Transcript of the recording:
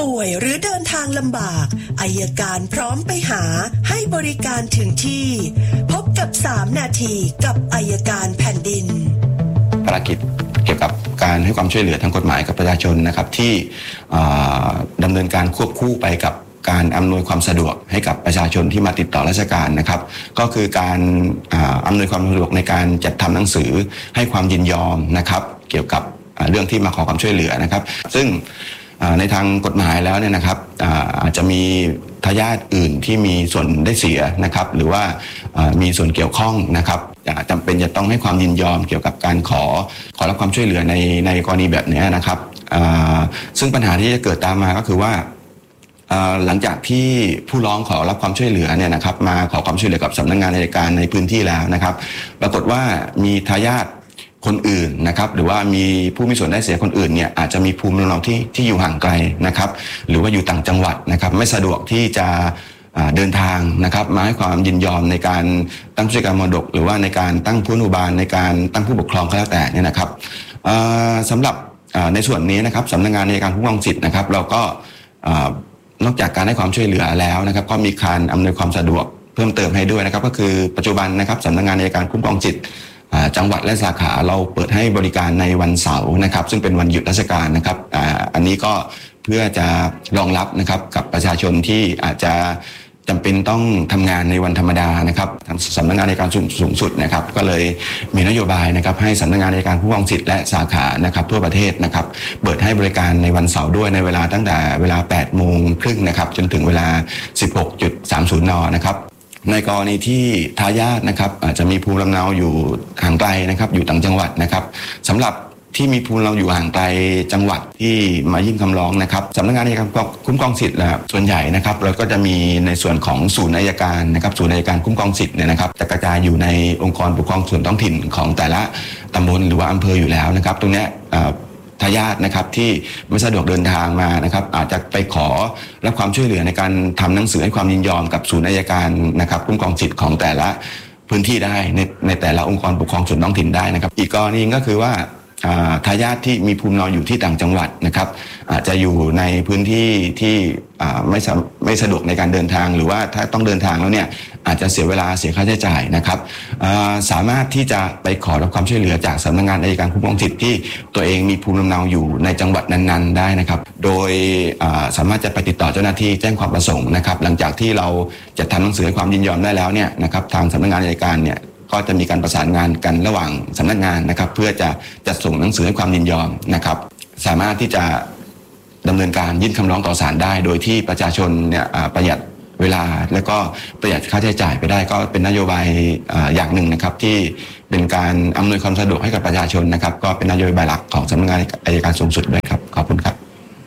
ป่วยหรือเดินทางลำบากอัยการพร้อมไปหาให้บริการถึงที่พบกับ3 นาทีกับอัยการแผ่นดินภารกิจเกี่ยวกับการให้ความช่วยเหลือทางกฎหมายกับประชาชนนะครับที่ดำเนินการควบคู่ไปกับการอำนวยความสะดวกให้กับประชาชนที่มาติดต่อราชการนะครับก็คือการอำนวยความสะดวกในการจัดทำหนังสือให้ความยินยอมนะครับเกี่ยวกับเรื่องที่มาขอความช่วยเหลือนะครับซึ่งในทางกฎหมายแล้วเนี่ยนะครับอาจจะมีทายาทอื่นที่มีส่วนได้เสียนะครับหรือว่ามีส่วนเกี่ยวข้องนะครับจำเป็นจะต้องให้ความยินยอมเกี่ยวกับการขอรับความช่วยเหลือในกรณีแบบนี้นะครับซึ่งปัญหาที่จะเกิดตามมาก็คือว่าหลังจากที่ผู้ร้องขอรับความช่วยเหลือเนี่ยนะครับมาขอความช่วยเหลือกับสำนักงานอัยการในพื้นที่แล้วนะครับปรากฏว่ามีทายาทคนอื่นนะครับหรือว่ามีผู้มีส่วนได้เสียคนอื่นเนี่ยอาจจะมีภูมิลำเนาที่อยู่ห่างไกลนะครับหรือว่าอยู่ต่างจังหวัดนะครับไม่สะดวกที่จะเดินทางนะครับมาให้ความยินยอมในการตั้งผู้จัดการมรดกหรือว่าในการตั้งผู้อนุบาลในการตั้งผู้ปกครองก็แล้วแต่เนี่ยนะครับสำหรับในส่วนนี้นะครับสำนักงานอัยการคุ้มครองสิทธิ์นะครับเราก็นอกจากการให้ความช่วยเหลือแล้วนะครับก็มีการอำนวยความสะดวกเพิ่มเติมให้ด้วยนะครับก็คือปัจจุบันนะครับสำนักงานอัยการคุ้มครองสิทธิ์จังหวัดและสาขาเราเปิดให้บริการในวันเสาร์นะครับซึ่งเป็นวันหยุดราชการนะครับอันนี้ก็เพื่อจะรองรับนะครับกับประชาชนที่อาจจะจำเป็นต้องทำงานในวันธรรมดานะครับทางสำนักงานอัยการสูงสุดนะครับก็เลยมีนโยบายนะครับให้สำนักงานอัยการคุ้มครองสิทธิ์และสาขานะครับทั่วประเทศนะครับเปิดให้บริการในวันเสาร์ด้วยในเวลาตั้งแต่เวลา 8:30 น.นะครับจนถึงเวลา 16:30 น.นะครับในกรณีที่ทายาทนะครับอาจจะมีภูมิลำเนาอยู่ห่างไกลนะครับอยู่ต่างจังหวัดนะครับสำหรับที่มีภูมิลำเนาอยู่ห่างไกลจังหวัดที่มายื่นคำร้องนะครับสำนักงานอัยการคุ้มครองสิทธิ์ส่วนใหญ่นะครับเราก็จะมีในส่วนของศูนย์อัยการนะครับศูนย์อัยการคุ้มครองสิทธิ์เนี่ยนะครับจะกระจายอยู่ในองค์กรปกครองส่วนท้องถิ่นของแต่ละตำบลหรือว่าอำเภออยู่แล้วนะครับตรงนี้ทายาทนะครับที่ไม่สะดวกเดินทางมานะครับอาจจะไปขอรับความช่วยเหลือในการทำหนังสือให้ความยินยอมกับศูนย์อัยการนะครับคุ้มครองสิทธิ์ของแต่ละพื้นที่ได้ในแต่ละองค์กรปกครองส่วนท้องถิ่นได้นะครับอีกกรณีก็คือว่าทายาทที่มีภูมิลำเนาอยู่ที่ต่างจังหวัดนะครับอาจจะอยู่ในพื้นที่ที่ไม่สะดวกในการเดินทางหรือว่าถ้าต้องเดินทางแล้วเนี่ยอาจจะเสียเวลาเสียค่าใช้จ่ายนะครับสามารถที่จะไปขอรับความช่วยเหลือจากสำนักงานอัยการคุ้มครองสิทธิ์ที่ตัวเองมีภูมิลำเนาอยู่ในจังหวัดนั้นๆได้นะครับโดยสามารถจะไปติดต่อเจ้าหน้าที่แจ้งความประสงค์นะครับหลังจากที่เราจะทำหนังสือให้ความยินยอมได้แล้วเนี่ยนะครับทางสำนักงานอัยการเนี่ยก็จะมีการประสานงานกันระหว่างสำนักงานนะครับเพื่อจะจัดส่งหนังสือให้ความยินยอมนะครับสามารถที่จะดำเนินการยื่นคำร้องต่อศาลได้โดยที่ประชาชนเนี่ยประหยัดเวลาแล้วก็ประหยัดค่าใช้จ่ายไปได้ก็เป็นนโยบายอย่างหนึ่งนะครับที่เป็นการอำนวยความสะดวกให้กับประชาชนนะครับก็เป็นนโยบายหลักของสำนักงานอัยการสูงสุดด้วยครับขอบคุณครับ